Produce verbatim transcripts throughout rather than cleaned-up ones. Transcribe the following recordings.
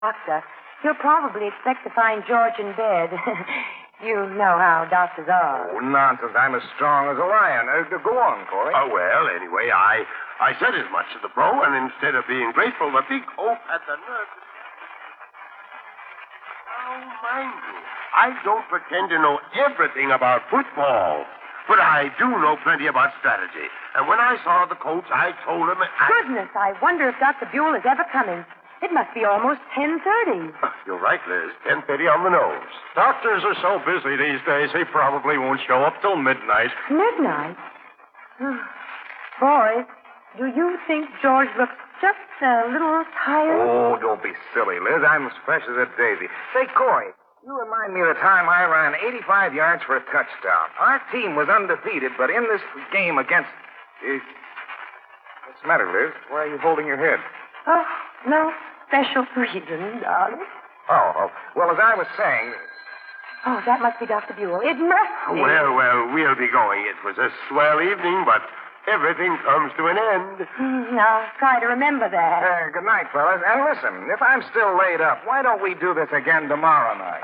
Doctor, you'll probably expect to find George in bed. You know how doctors are. Oh, nonsense. I'm as strong as a lion. Uh, go on, Corey. Oh, well, anyway, I, I said as much to the pro, and instead of being grateful, the big oaf had the nerve to... Now, mind you, I don't pretend to know everything about football, but I do know plenty about strategy. And when I saw the coach, I told him... I... Goodness, I wonder if Doctor Buell is ever coming. It must be almost ten thirty. You're right, Liz. ten thirty on the nose. Doctors are so busy these days, he probably won't show up till midnight. Midnight? Boy, do you think George looks just a little tired? Oh, don't be silly, Liz. I'm as fresh as a daisy. Say, Corey, you remind me of the time I ran eighty-five yards for a touchdown. Our team was undefeated, but in this game against... What's the matter, Liz? Why are you holding your head? Oh, no special reason, darling. Oh, oh, well, as I was saying... Oh, that must be Doctor Buell. It must be. Well, well, we'll be going. It was a swell evening, but everything comes to an end. Mm, now, try to remember that. Uh, good night, fellas. And listen, if I'm still laid up, why don't we do this again tomorrow night?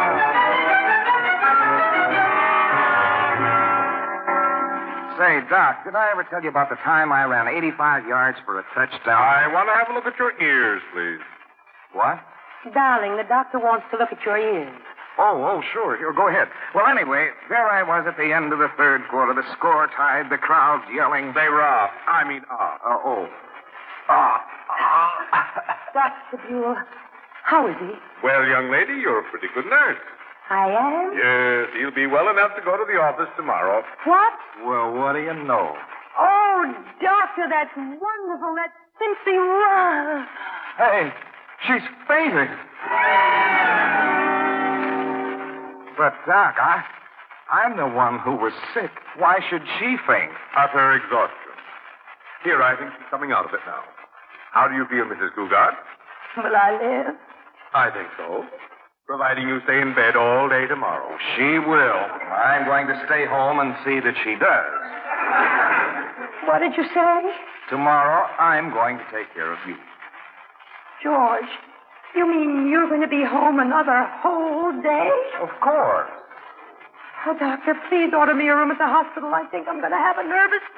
Say, Doc, did I ever tell you about the time I ran eighty-five yards for a touchdown? I want to have a look at your ears, please. What? Darling, the doctor wants to look at your ears. Oh, oh, sure. Sure, go ahead. Well, anyway, there I was at the end of the third quarter. The score tied, the crowd's yelling. They were off. I mean off. Uh, oh. Ah. Ah. Doctor Buell, how is he? Well, young lady, you're a pretty good nurse. I am? Yes, he'll be well enough to go to the office tomorrow. What? Well, what do you know? Oh, doctor, that's wonderful. That's simply wonderful. Hey, she's fainting. But, Doc, I, I'm the one who was sick. Why should she faint? Utter exhaustion. Here, I think she's coming out of it now. How do you feel, Missus Cougar? Will I live? I think so. Providing you stay in bed all day tomorrow. She will. I'm going to stay home and see that she does. What did you say? Tomorrow, I'm going to take care of you. George, you mean you're going to be home another whole day? Of course. Oh, doctor, please order me a room at the hospital. I think I'm going to have a nervous